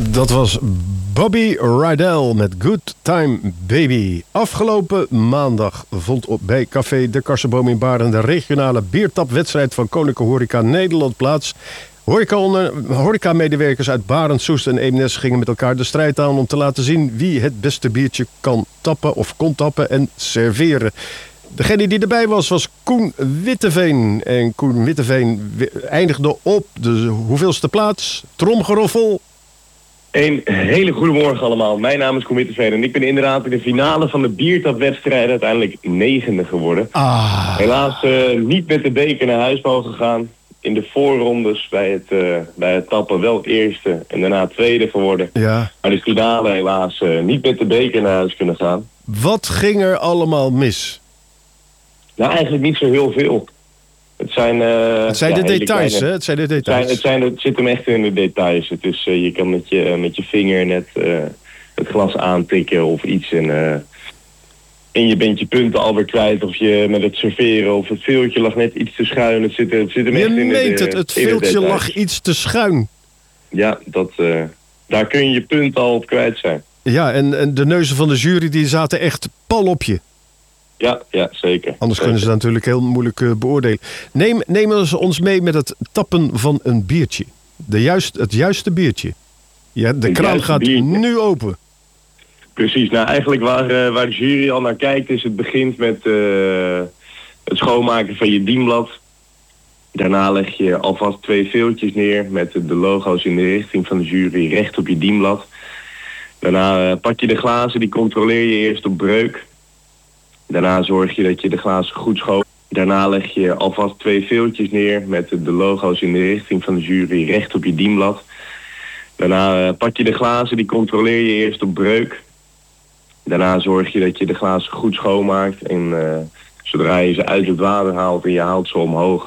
Dat was Bobby Rydell met Good Time Baby. Afgelopen maandag vond bij Café De Karsenboom in Baren de regionale biertapwedstrijd van Koninklijke Horeca Nederland plaats. Horeca-medewerkers uit Baren, Soest en Eemnes gingen met elkaar de strijd aan om te laten zien wie het beste biertje kan tappen of kon tappen en serveren. Degene die erbij was Koen Witteveen. En Koen Witteveen eindigde op de hoeveelste plaats? Tromgeroffel. Een hele goede morgen allemaal. Mijn naam is Koen Witteveen en ik ben inderdaad in de finale van de biertapwedstrijd uiteindelijk 9e geworden. Helaas niet met de beker naar huis mogen gaan. In de voorrondes bij het tappen wel eerste en daarna tweede geworden. Ja. Maar de finale helaas niet met de beker naar huis kunnen gaan. Wat ging er allemaal mis? Nou, eigenlijk niet zo heel veel. Het zijn de details, kleine, hè? Het zijn de details. Het zit hem echt in de details. Het is, je kan met je vinger net het glas aantikken of iets en je bent je punten alweer kwijt. Of je met het serveren of het veeltje lag net iets te schuin. Het zit hem echt in de het veeltje lag iets te schuin. Ja, daar kun je punten al op kwijt zijn. Ja, en de neuzen van de jury die zaten echt pal op je. Ja, zeker. Anders kunnen ze natuurlijk heel moeilijk beoordelen. Nemen ze ons mee met het tappen van een biertje. Het juiste biertje. Ja, de kraan gaat nu open. Precies. Nou, eigenlijk waar de jury al naar kijkt is het begint met het schoonmaken van je dienblad. Daarna leg je alvast 2 veeltjes neer met de logo's in de richting van de jury recht op je dienblad. Daarna pak je de glazen, die controleer je eerst op breuk. Daarna zorg je dat je de glazen goed schoon. Daarna leg je alvast 2 veeltjes neer met de logo's in de richting van de jury recht op je dienblad. Daarna pak je de glazen, die controleer je eerst op breuk. Daarna zorg je dat je de glazen goed schoonmaakt en zodra je ze uit het water haalt en je haalt ze omhoog,